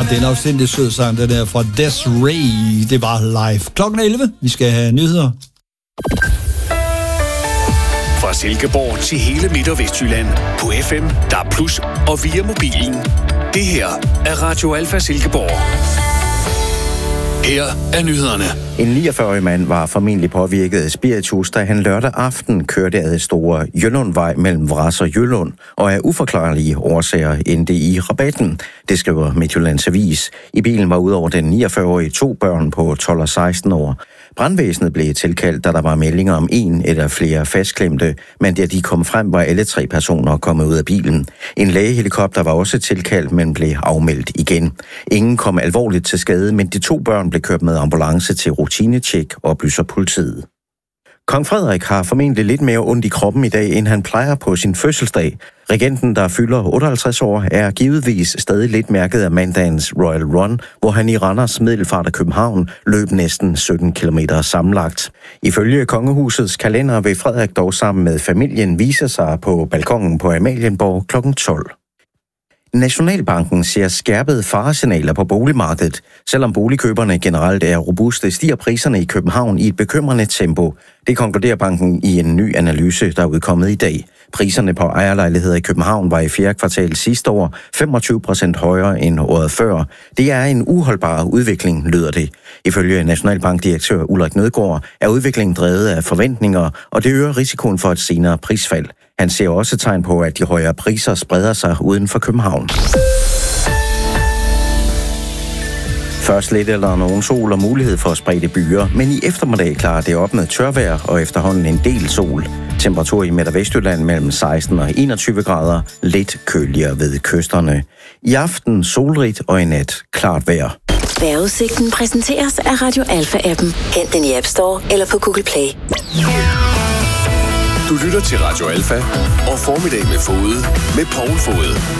det er en afsindig sød sang, den der fra Des'Ree. Det var live. Klokken 11. Vi skal have nyheder. Fra Silkeborg til hele Midt- og Vestjylland. På FM, DAB+, og via mobilen. Det her er Radio Alfa Silkeborg. Her er nyhederne. En 49-årig mand var formentlig påvirket af spiritus, da han lørdag aften kørte ad store Jøllundvej mellem Vras og Jøllund, og af uforklarlige årsager endte i rabatten. Det skriver Midtjyllands Avis. I bilen var udover den 49-årige 2 børn på 12 og 16 år. Brandvæsenet blev tilkaldt, da der var meldinger om en eller flere fastklemte, men da de kom frem, var alle 3 personer kommet ud af bilen. En lægehelikopter var også tilkaldt, men blev afmeldt igen. Ingen kom alvorligt til skade, men de 2 børn blev kørt med ambulance til rutinetjek, oplyser politiet. Kong Frederik har formentlig lidt mere ondt i kroppen i dag, end han plejer på sin fødselsdag. Regenten, der fylder 58 år, er givetvis stadig lidt mærket af mandagens Royal Run, hvor han i Randers Middelfart af København løb næsten 17 km sammenlagt. Ifølge kongehusets kalender vil Frederik dog sammen med familien vise sig på balkongen på Amalienborg kl. 12. Nationalbanken ser skærpede faresignaler på boligmarkedet. Selvom boligkøberne generelt er robuste, stiger priserne i København i et bekymrende tempo. Det konkluderer banken i en ny analyse, der er udkommet i dag. Priserne på ejerlejligheder i København var i 4. kvartal sidste år 25% højere end året før. Det er en uholdbar udvikling, lyder det. Ifølge Nationalbankdirektør Ulrik Nødgaard er udviklingen drevet af forventninger, og det øger risikoen for et senere prisfald. Han ser også tegn på, at de højere priser spreder sig uden for København. Først lidt eller nogen sol og mulighed for spredte byer, men i eftermiddag klarer det op med tørvejr og efterhånden en del sol. Temperatur i Midt- og Vestjylland mellem 16 og 21 grader, lidt køligere ved kysterne. I aften solrigt og i nat klart vejr. Vejrudsigten præsenteres af Radio Alfa-appen. Hent den i App Store eller på Google Play. Du lytter til Radio Alfa og Formiddag med Fode med Poul Fode.